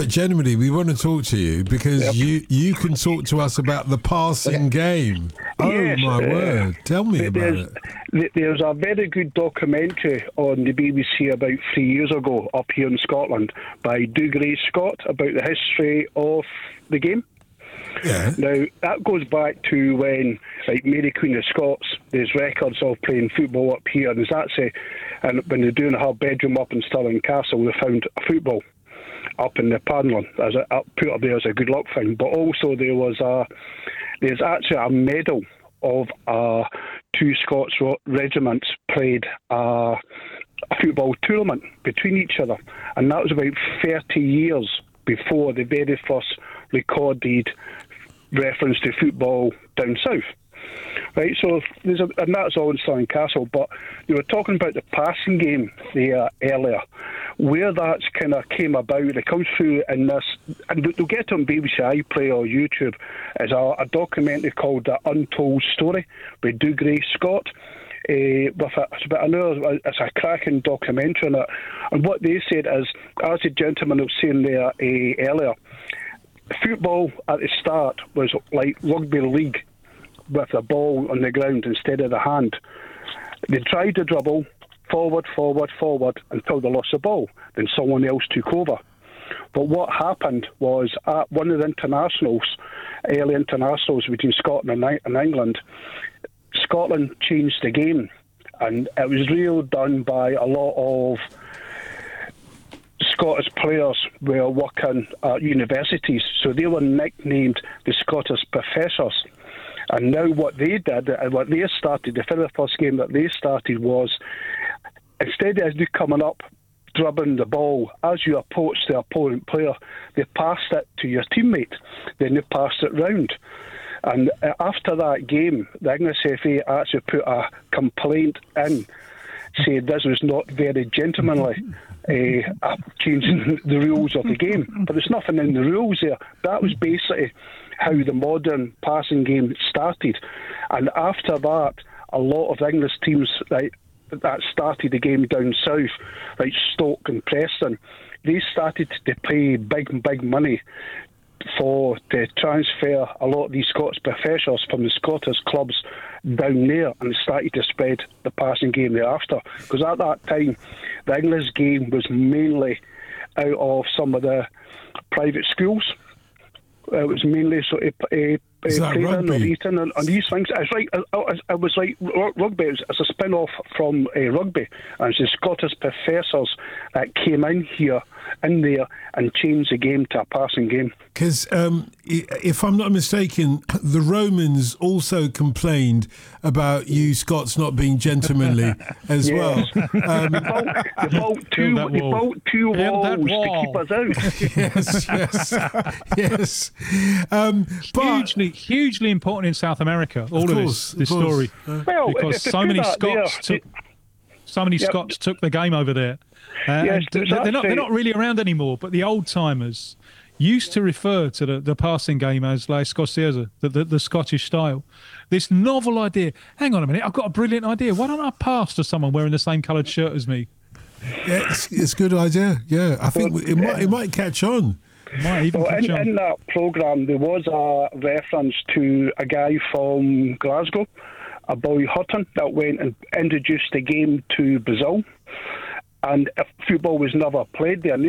But generally, we want to talk to you because you can talk to us about the passing game. Oh, yes, my word. Tell me about it. There's a very good documentary on the BBC about 3 years ago up here in Scotland by Dougray Scott about the history of the game. Yeah. Now, that goes back to when, like, Mary Queen of Scots, there's records of playing football up here. There's actually, and when they're doing her bedroom up in Stirling Castle, they found a football up in the panelling, put up there as a good luck thing. But also there's actually a medal of two Scots regiments played a football tournament between each other, and that was about 30 years before the very first recorded reference to football down south. Right, so and that's all in Stirling Castle. But you were talking about the passing game there earlier, where that's kind of came about. It comes through in this, and you'll get it on BBC iPlayer or YouTube. Is a documentary called The Untold Story by Dougray Scott. It's a cracking documentary on it. And what they said is, as the gentleman was saying there earlier, football at the start was like rugby league, with the ball on the ground instead of the hand. They tried to dribble forward until they lost the ball. Then someone else took over. But what happened was at one of the early internationals between Scotland and England, Scotland changed the game. And it was really done by a lot of Scottish players were working at universities. So they were nicknamed the Scottish Professors. And now what they did, and what they started, the very first game that they started was, instead of you coming up, dribbling the ball, as you approach the opponent player, they passed it to your teammate, then they passed it round. And after that game, the English FA actually put a complaint in, saying this was not very gentlemanly, changing the rules of the game. But there's nothing in the rules there. That was basically how the modern passing game started. And after that, a lot of English teams that started the game down south, like Stoke and Preston, they started to pay big money to transfer a lot of these Scottish professors from the Scottish clubs down there, and started to spread the passing game thereafter. Because at that time, the English game was mainly out of some of the private schools. It was mainly sort of playing or eating and these things. It was like rugby. It was a spin-off from rugby. And it's the Scottish professors that came in there and changed the game to a passing game. Because if I'm not mistaken, the Romans also complained about you Scots not being gentlemanly as well. They built two walls to keep us out. Yes. But hugely important in South America. All of this story, because so many Scots took the game over there. Yes, they're not really around anymore. But the old timers used to refer to the passing game as La Escocesa, the Scottish style. This novel idea. Hang on a minute, I've got a brilliant idea. Why don't I pass to someone wearing the same coloured shirt as me? Yeah, it's a good idea. Yeah, I think it might catch on. In that programme, there was a reference to a guy from Glasgow, a Boy Hutton, that went and introduced the game to Brazil. And football was never played there. And